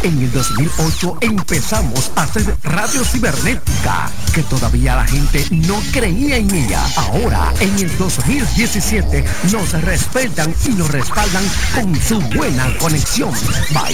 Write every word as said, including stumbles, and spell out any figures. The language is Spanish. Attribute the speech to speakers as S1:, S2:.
S1: En el dos mil ocho empezamos a hacer radio cibernética, que todavía la gente no creía en ella. Ahora, en el dos mil diecisiete, nos respetan y nos respaldan con su buena conexión. Bye.